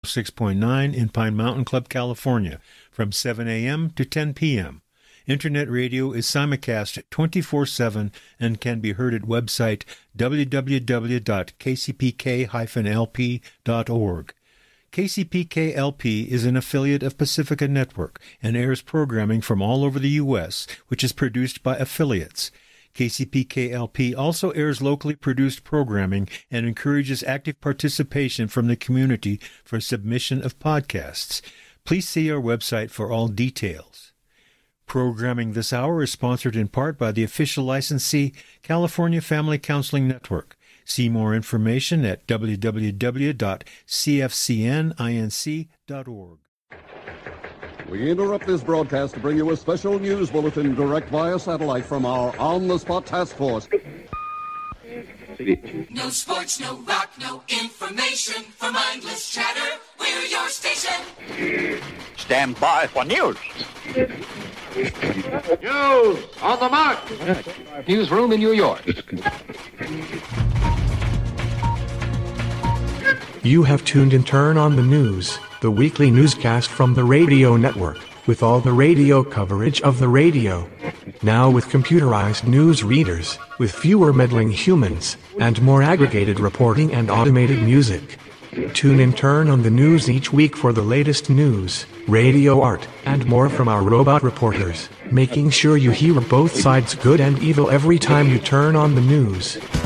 106.9 in Pine Mountain Club, California, from 7 a.m. to 10 p.m. Internet radio is simulcast 24/7 and can be heard at website www.kcpk-lp.org. KCPK-LP is an affiliate of Pacifica Network and airs programming from all over the U.S., which is produced by affiliates. KCPK-LP also airs locally produced programming and encourages active participation from the community for submission of podcasts. Please see our website for all details. Programming this hour is sponsored in part by the official licensee, California Family Counseling Network. See more information at www.cfcninc.org. We interrupt this broadcast to bring you a special news bulletin direct via satellite from our on-the-spot task force. No sports, no rock, no information. For mindless chatter, we're your station. Stand by for news. News on the mark. Newsroom in New York. You have tuned in Turn on the News, the weekly newscast from the radio network, with all the radio coverage of the radio. Now with computerized news readers, with fewer meddling humans, and more aggregated reporting and automated music. Tune in Turn on the News each week for the latest news, radio art, and more from our robot reporters, making sure you hear both sides good and evil every time you turn on the news.